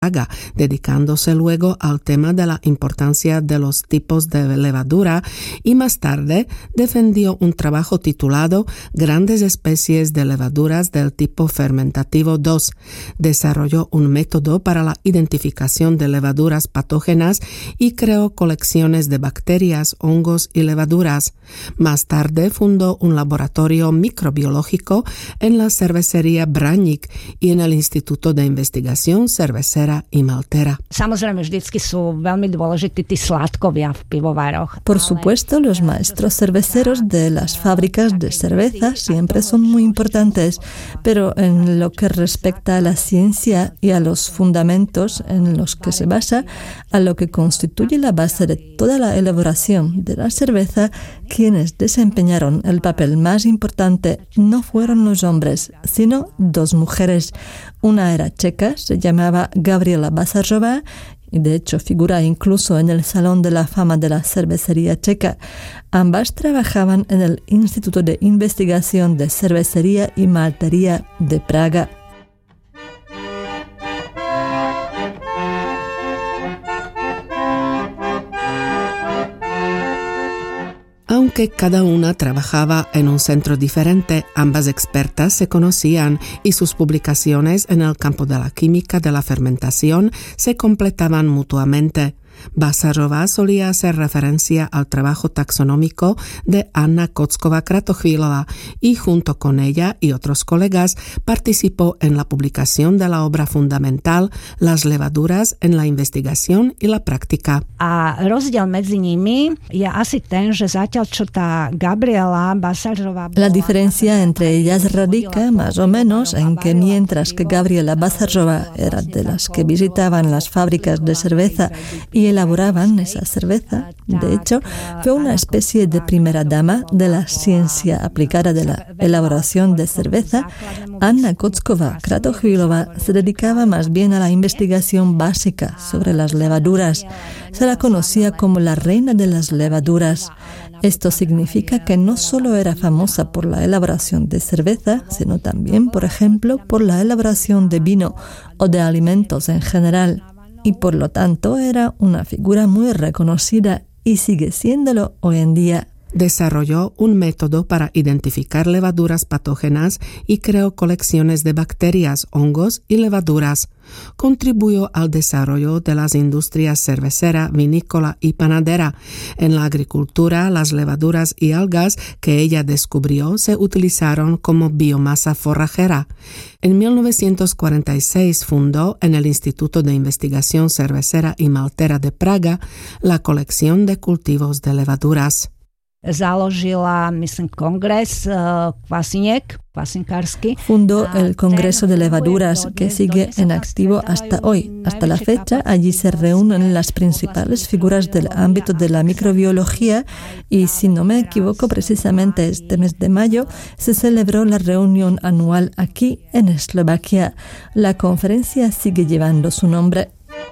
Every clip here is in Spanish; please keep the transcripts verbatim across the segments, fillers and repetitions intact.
dedicándose luego al tema de la importancia de los tipos de levadura, y más tarde defendió un trabajo titulado Grandes especies de levaduras del tipo fermentativo dos. Desarrolló un método para la identificación de levaduras patógenas y creó colecciones de bacterias, hongos y levaduras. Más tarde fundó un laboratorio microbiológico en la cervecería Braník y en el Instituto de Investigación Cervecera i Maltera. Por supuesto, los maestros cerveceros de las fábricas de cerveza siempre son muy importantes, pero en lo que respecta a la ciencia y a los fundamentos en los que se basa, a lo que constituye la base de toda la elaboración de la cerveza, quienes desempeñaron el papel más importante no fueron los hombres, sino dos mujeres. Una era checa, se llamaba Gabriela Basařová, y de hecho figura incluso en el Salón de la Fama de la Cervecería Checa. Ambas trabajaban en el Instituto de Investigación de Cervecería y Maltería de Praga. Aunque cada una trabajaba en un centro diferente, ambas expertas se conocían y sus publicaciones en el campo de la química de la fermentación se completaban mutuamente. Basařová solía hacer referencia al trabajo taxonómico de Anna Kocková-Kratochvílová y junto con ella y otros colegas participó en la publicación de la obra fundamental Las levaduras en la investigación y la práctica. A rozdiel medzi nimi je asi ten, že zatiaľ čo tá Gabriela Basařová La diferencia entre ellas radica más o menos en que mientras que Gabriela Basařová era de las que visitaban las fábricas de cerveza y elaboraban esa cerveza, de hecho, fue una especie de primera dama de la ciencia aplicada de la elaboración de cerveza. Anna Kocková-Kratochvílová se dedicaba más bien a la investigación básica sobre las levaduras. Se la conocía como la reina de las levaduras. Esto significa que no solo era famosa por la elaboración de cerveza, sino también, por ejemplo, por la elaboración de vino o de alimentos en general. Y por lo tanto era una figura muy reconocida y sigue siéndolo hoy en día. Desarrolló un método para identificar levaduras patógenas y creó colecciones de bacterias, hongos y levaduras. Contribuyó al desarrollo de las industrias cervecera, vinícola y panadera. En la agricultura, las levaduras y algas que ella descubrió se utilizaron como biomasa forrajera. En mil novecientos cuarenta y seis fundó en el Instituto de Investigación Cervecera y Maltera de Praga la colección de cultivos de levaduras. Založila, myslím, kongres kvasiniek, kvasinkársky. Fundó el Congreso de Levaduras, que sigue en activo hasta hoy. Hasta la fecha, allí se reúnen las principales figuras del ámbito de la microbiología y, si no me equivoco, precisamente este mes de mayo se celebró la reunión anual aquí en Eslovaquia. La conferencia sigue llevando su nombre.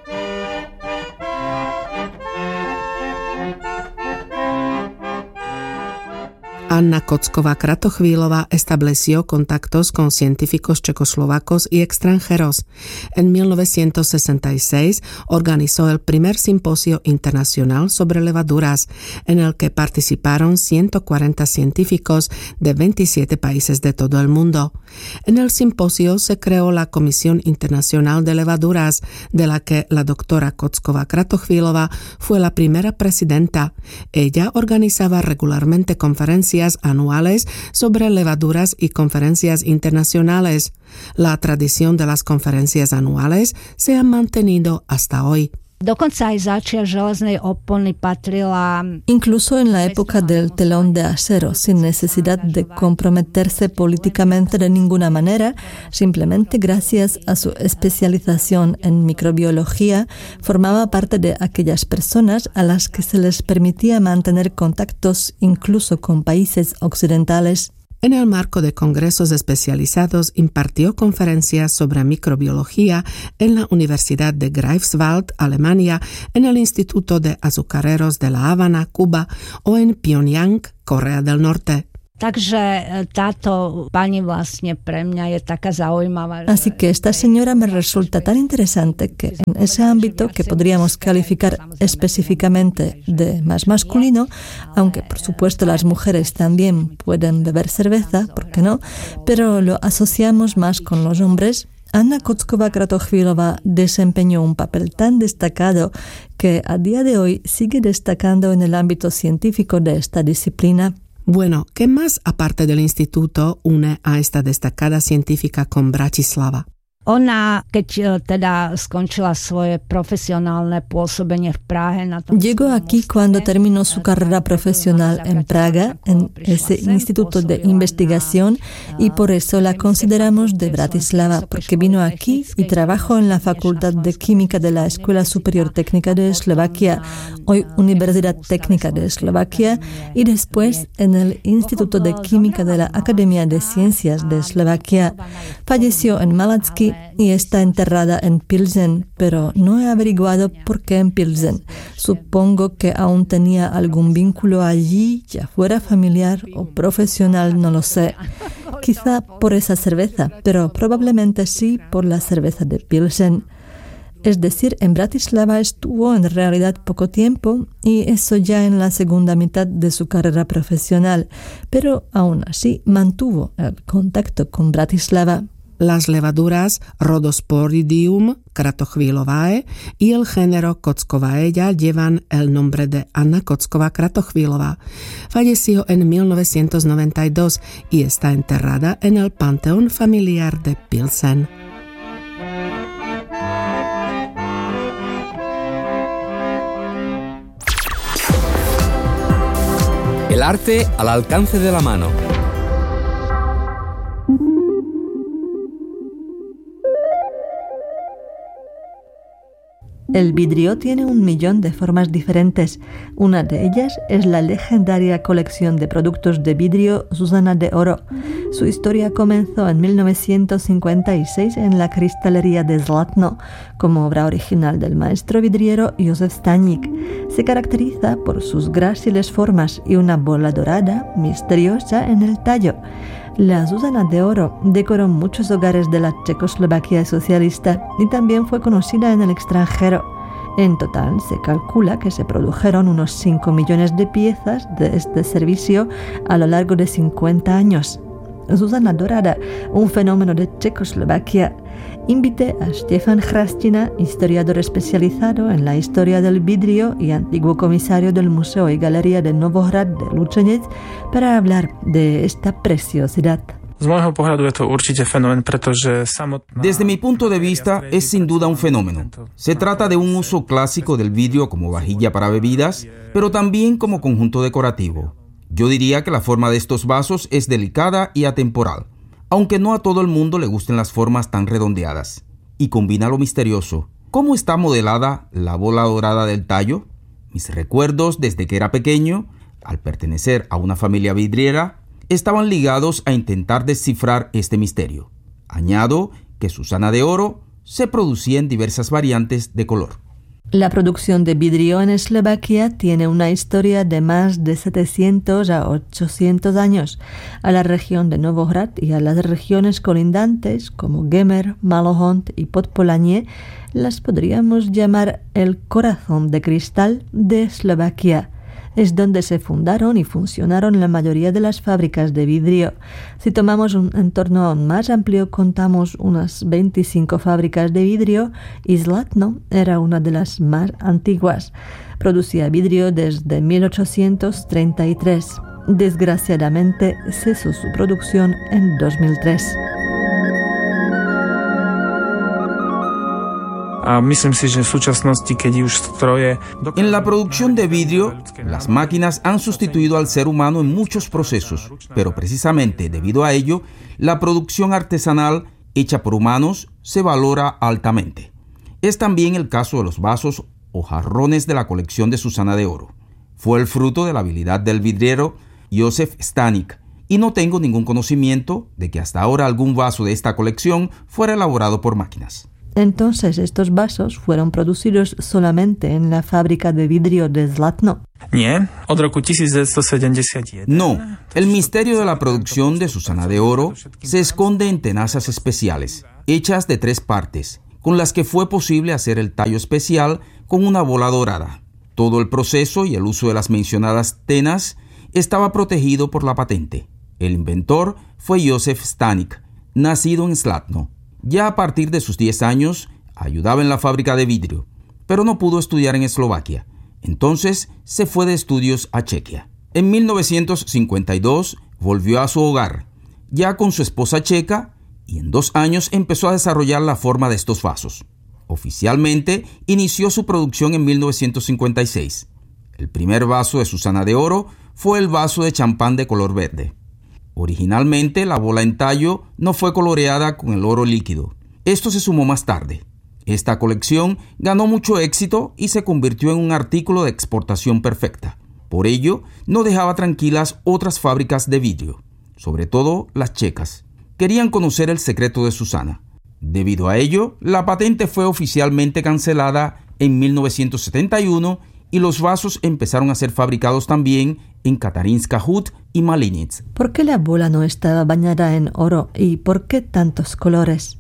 Anna Kocková-Kratochvílová estableció contactos con científicos checoslovacos y extranjeros. En mil novecientos sesenta y seis organizó el primer simposio internacional sobre levaduras, en el que participaron ciento cuarenta científicos de veintisiete países de todo el mundo. En el simposio se creó la Comisión Internacional de Levaduras, de la que la doctora Kocková-Kratochvílová fue la primera presidenta. Ella organizaba regularmente conferencias anuales sobre levaduras y conferencias internacionales. La tradición de las conferencias anuales se ha mantenido hasta hoy. Dokonca aj začiaľ železnej opony patrila. Incluso en la época del telón de acero, sin necesidad de comprometerse políticamente de ninguna manera, simplemente gracias a su especialización en microbiología, formaba parte de aquellas personas a las que se les permitía mantener contactos incluso con países occidentales. En el marco de congresos especializados impartió conferencias sobre microbiología en la Universidad de Greifswald, Alemania, en el Instituto de Azucareros de La Habana, Cuba, o en Pyongyang, Corea del Norte. Así que esta señora me resulta tan interesante que en ese ámbito que podríamos calificar específicamente de más masculino, aunque por supuesto las mujeres también pueden beber cerveza, ¿por qué no? Pero lo asociamos más con los hombres. Anna Kocková-Kratochvílová desempeñó un papel tan destacado que a día de hoy sigue destacando en el ámbito científico de esta disciplina. Bueno, ¿qué más aparte del instituto une a esta destacada científica con Bratislava? Ona, keď teda skončila svoje profesionálne pôsobenie v Prahe... Na tom Llegó aquí cuando terminó su carrera profesional en Praga, en ese instituto de investigación, y por eso la consideramos de Bratislava, porque vino aquí y trabajó en la Facultad de Química de la Escuela Superior Técnica de Eslovaquia, hoy Universidad Técnica de Eslovaquia, y después en el Instituto de Química de la Academia de Ciencias de Eslovaquia. Falleció en Malacky y está enterrada en Pilsen, pero no he averiguado por qué en Pilsen. Supongo que aún tenía algún vínculo allí, ya fuera familiar o profesional, no lo sé. Quizá por esa cerveza, pero probablemente sí por la cerveza de Pilsen. Es decir, en Bratislava estuvo en realidad poco tiempo, y eso ya en la segunda mitad de su carrera profesional, pero aún así mantuvo el contacto con Bratislava. Las levaduras Rhodosporidium kratochvílovae y el género Kockovaea llevan el nombre de Anna Kocková-Kratochvílová. Falleció en mil novecientos noventa y dos y está enterrada en el Panteón Familiar de Pilsen. El arte al alcance de la mano. El vidrio tiene un millón de formas diferentes. Una de ellas es la legendaria colección de productos de vidrio Zuzana de Oro. Su historia comenzó en mil novecientos cincuenta y seis en la cristalería de Zlatno, como obra original del maestro vidriero Josef Staník. Se caracteriza por sus gráciles formas y una bola dorada, misteriosa en el tallo. La Zuzana de Oro decoró muchos hogares de la Checoslovaquia socialista y también fue conocida en el extranjero. En total, se calcula que se produjeron unos cinco millones de piezas de este servicio a lo largo de cincuenta años. Zuzana dorada, un fenómeno de Checoslovaquia. Invité a Stefan Hrastina, historiador especializado en la historia del vidrio y antiguo comisario del Museo y Galería de Novohrad de Lučenec, para hablar de esta preciosidad. Desde mi punto de vista, es sin duda un fenómeno. Se trata de un uso clásico del vidrio como vajilla para bebidas, pero también como conjunto decorativo. Yo diría que la forma de estos vasos es delicada y atemporal, aunque no a todo el mundo le gusten las formas tan redondeadas. Y combina lo misterioso. ¿Cómo está modelada la bola dorada del tallo? Mis recuerdos desde que era pequeño, al pertenecer a una familia vidriera, estaban ligados a intentar descifrar este misterio. Añado que Zuzana de Oro se producía en diversas variantes de color. La producción de vidrio en Eslovaquia tiene una historia de más de setecientos a ochocientos años. A la región de Novohrad y a las regiones colindantes como Gemer, Malohont y Podpolanie las podríamos llamar el corazón de cristal de Eslovaquia. Es donde se fundaron y funcionaron la mayoría de las fábricas de vidrio. Si tomamos un entorno aún más amplio, contamos unas veinticinco fábricas de vidrio y Zlatno era una de las más antiguas. Producía vidrio desde mil ochocientos treinta y tres. Desgraciadamente, cesó su producción en dos mil tres. En la producción de vidrio, las máquinas han sustituido al ser humano en muchos procesos, pero precisamente debido a ello, la producción artesanal hecha por humanos se valora altamente. Es también el caso de los vasos o jarrones de la colección de Zuzana de Oro. Fue el fruto de la habilidad del vidriero Josef Staník, y no tengo ningún conocimiento de que hasta ahora algún vaso de esta colección fuera elaborado por máquinas. Entonces, ¿estos vasos fueron producidos solamente en la fábrica de vidrio de Zlatno? No, el misterio de la producción de Susana de Oro se esconde en tenazas especiales, hechas de tres partes, con las que fue posible hacer el tallo especial con una bola dorada. Todo el proceso y el uso de las mencionadas tenas estaba protegido por la patente. El inventor fue Josef Stanik, nacido en Zlatno. Ya a partir de sus diez años, ayudaba en la fábrica de vidrio, pero no pudo estudiar en Eslovaquia. Entonces se fue de estudios a Chequia. En mil novecientos cincuenta y dos volvió a su hogar, ya con su esposa checa, y en dos años empezó a desarrollar la forma de estos vasos. Oficialmente inició su producción en mil novecientos cincuenta y seis. El primer vaso de Susana de Oro fue el vaso de champán de color verde. Originalmente la bola en tallo no fue coloreada con el oro líquido. Esto se sumó más tarde. Esta colección ganó mucho éxito y se convirtió en un artículo de exportación perfecta. Por ello, no dejaba tranquilas otras fábricas de vidrio, sobre todo las checas. Querían conocer el secreto de Susana. Debido a ello, la patente fue oficialmente cancelada en mil novecientos setenta y uno y los vasos empezaron a ser fabricados también en Katarinska Hut y Malinets. ¿Por qué la bola no estaba bañada en oro y por qué tantos colores?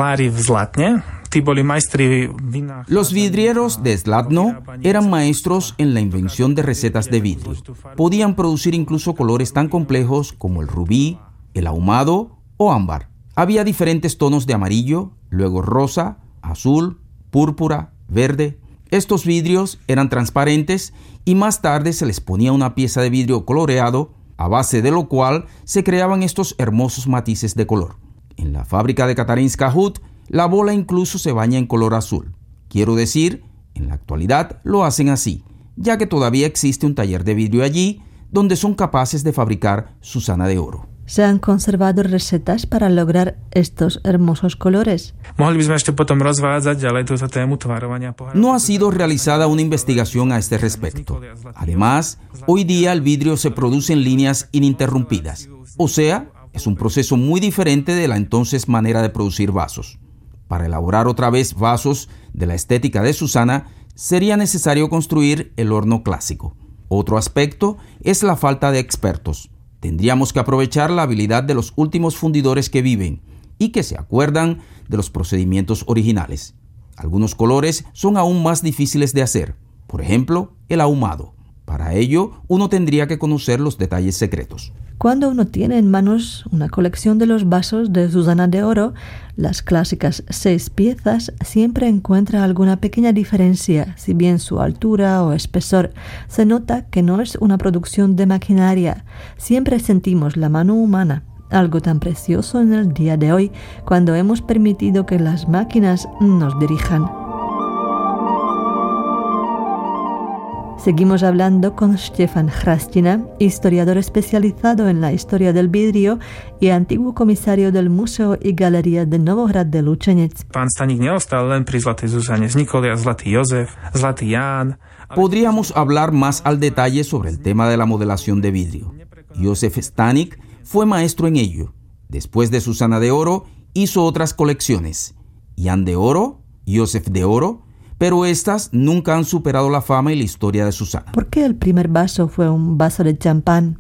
Los vidrieros de Zlatno eran maestros en la invención de recetas de vidrio. Podían producir incluso colores tan complejos como el rubí, el ahumado o ámbar. Había diferentes tonos de amarillo, luego rosa, azul, púrpura, verde. Estos vidrios eran transparentes y más tarde se les ponía una pieza de vidrio coloreado, a base de lo cual se creaban estos hermosos matices de color. En la fábrica de Katarinska Hut, la bola incluso se baña en color azul. Quiero decir, en la actualidad lo hacen así, ya que todavía existe un taller de vidrio allí donde son capaces de fabricar Susana de Oro. ¿Se han conservado recetas para lograr estos hermosos colores? No ha sido realizada una investigación a este respecto. Además, hoy día el vidrio se produce en líneas ininterrumpidas. O sea, es un proceso muy diferente de la entonces manera de producir vasos. Para elaborar otra vez vasos de la estética de Susana, sería necesario construir el horno clásico. Otro aspecto es la falta de expertos. Tendríamos que aprovechar la habilidad de los últimos fundidores que viven y que se acuerdan de los procedimientos originales. Algunos colores son aún más difíciles de hacer, por ejemplo, el ahumado. Para ello, uno tendría que conocer los detalles secretos. Cuando uno tiene en manos una colección de los vasos de Susana de Oro, las clásicas seis piezas, siempre encuentra alguna pequeña diferencia, si bien su altura o espesor. Se nota que no es una producción de maquinaria. Siempre sentimos la mano humana, algo tan precioso en el día de hoy, cuando hemos permitido que las máquinas nos dirijan. Seguimos hablando con Stefan Hrastina, historiador especializado en la historia del vidrio y antiguo comisario del Museo y Galería de Novohrad de Lučenec. Podríamos hablar más al detalle sobre el tema de la modelación de vidrio. Josef Stanik fue maestro en ello. Después de Susana de Oro, hizo otras colecciones. Jan de Oro, Josef de Oro, pero estas nunca han superado la fama y la historia de Susana. ¿Por qué el primer vaso fue un vaso de champán?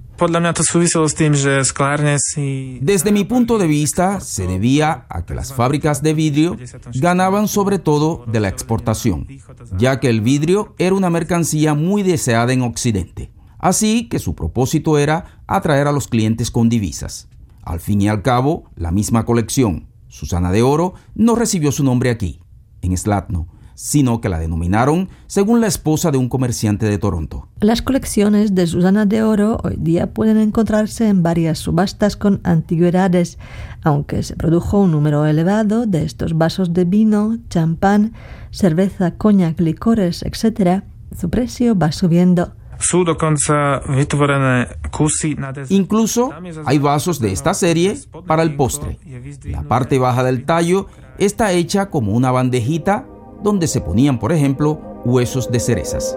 Desde mi punto de vista, se debía a que las fábricas de vidrio ganaban sobre todo de la exportación, ya que el vidrio era una mercancía muy deseada en Occidente. Así que su propósito era atraer a los clientes con divisas. Al fin y al cabo, la misma colección, Susana de Oro, no recibió su nombre aquí, en Zlatno, sino que la denominaron según la esposa de un comerciante de Toronto. Las colecciones de Susana de Oro hoy día pueden encontrarse en varias subastas con antigüedades, aunque se produjo un número elevado de estos vasos de vino, champán, cerveza, coñac, licores, etcétera. Su precio va subiendo. Incluso hay vasos de esta serie para el postre. La parte baja del tallo está hecha como una bandejita donde se ponían, por ejemplo, huesos de cerezas.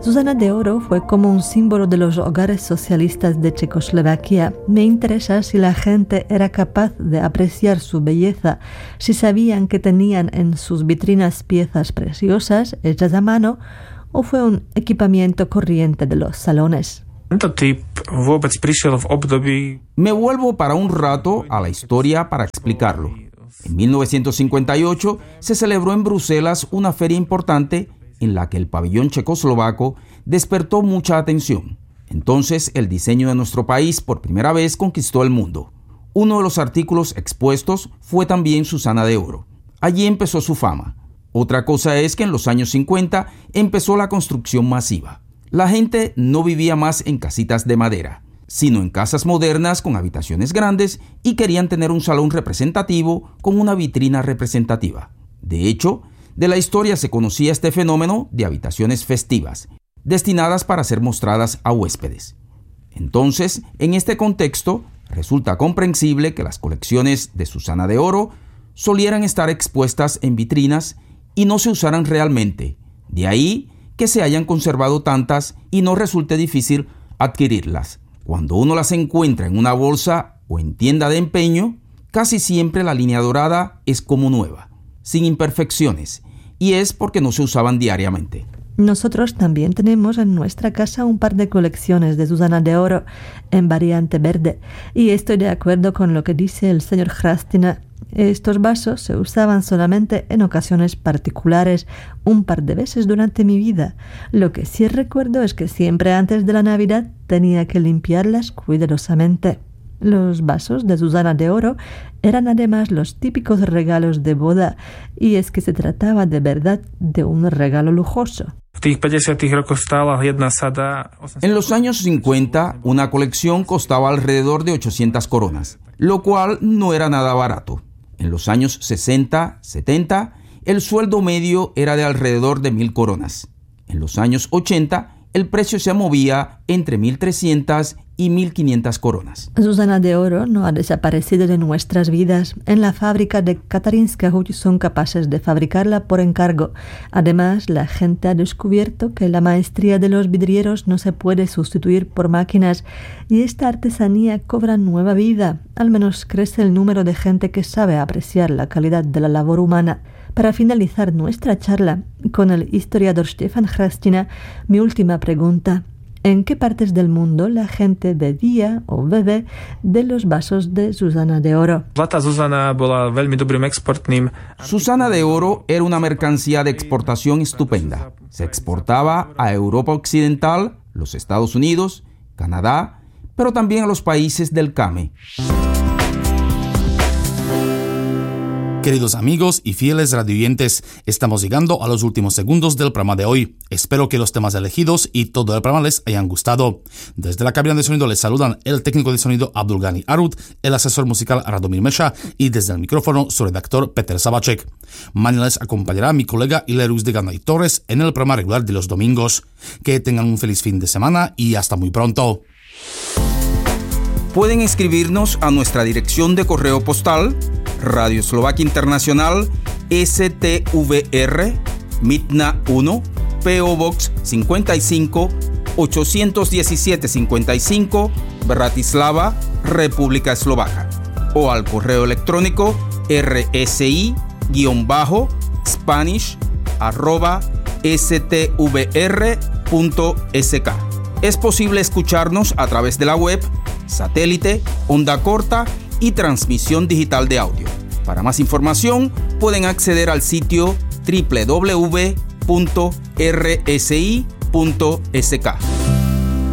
Zuzana de Oro fue como un símbolo de los hogares socialistas de Checoslovaquia. Me interesa si la gente era capaz de apreciar su belleza, si sabían que tenían en sus vitrinas piezas preciosas hechas a mano, o fue un equipamiento corriente de los salones. Me vuelvo para un rato a la historia para explicarlo. En mil novecientos cincuenta y ocho se celebró en Bruselas una feria importante en la que el pabellón checoslovaco despertó mucha atención. Entonces, el diseño de nuestro país por primera vez conquistó el mundo. Uno de los artículos expuestos fue también Zuzana de Oro. Allí empezó su fama. Otra cosa es que en los años cincuenta empezó la construcción masiva. La gente no vivía más en casitas de madera, sino en casas modernas con habitaciones grandes y querían tener un salón representativo con una vitrina representativa. De hecho, de la historia se conocía este fenómeno de habitaciones festivas, destinadas para ser mostradas a huéspedes. Entonces, en este contexto, resulta comprensible que las colecciones de Zuzana de Oro solieran estar expuestas en vitrinas y no se usaran realmente. De ahí que se hayan conservado tantas y no resulte difícil adquirirlas. Cuando uno las encuentra en una bolsa o en tienda de empeño, casi siempre la línea dorada es como nueva, sin imperfecciones, y es porque no se usaban diariamente. Nosotros también tenemos en nuestra casa un par de colecciones de Zuzana de Oro en variante verde, y estoy de acuerdo con lo que dice el señor Hrastina. Estos vasos se usaban solamente en ocasiones particulares, un par de veces durante mi vida. Lo que sí recuerdo es que siempre antes de la Navidad tenía que limpiarlas cuidadosamente. Los vasos de Zuzana de Oro eran además los típicos regalos de boda, y es que se trataba de verdad de un regalo lujoso. En los años cincuenta, una colección costaba alrededor de ochocientas coronas, lo cual no era nada barato. En los años sesenta, setenta, el sueldo medio era de alrededor de mil coronas. En los años ochenta, el precio se movía entre mil trescientas y mil quinientas coronas. Zuzana de Oro no ha desaparecido de nuestras vidas. En la fábrica de Katarinska Huť son capaces de fabricarla por encargo. Además, la gente ha descubierto que la maestría de los vidrieros no se puede sustituir por máquinas, y esta artesanía cobra nueva vida. Al menos crece el número de gente que sabe apreciar la calidad de la labor humana. Para finalizar nuestra charla con el historiador Stefan Hrastina, mi última pregunta: ¿en qué partes del mundo la gente bebía o bebe de los vasos de Zuzana de Oro? Zuzana de Oro era una mercancía de exportación estupenda. Se exportaba a Europa Occidental, los Estados Unidos, Canadá, pero también a los países del C A M E. Queridos amigos y fieles radioyentes, estamos llegando a los últimos segundos del programa de hoy. Espero que los temas elegidos y todo el programa les hayan gustado. Desde la cabina de sonido les saludan el técnico de sonido Abdulgani Arut, el asesor musical Radomir Meša y desde el micrófono su redactor Peter Sabacek. Mañana les acompañará mi colega Ilerus de Ganay Torres en el programa regular de los domingos. Que tengan un feliz fin de semana y hasta muy pronto. Pueden escribirnos a nuestra dirección de correo postal Radio Eslovaquia Internacional, S T V R, Mitna uno, P O Box cincuenta y cinco, ochocientos diecisiete cincuenta y cinco, Bratislava, República Eslovaca, o al correo electrónico rsi-spanish arroba stvr punto sk. Es posible escucharnos a través de la web, satélite, onda corta y transmisión digital de audio. Para más información pueden acceder al sitio doble u doble u doble u punto r s i punto s k.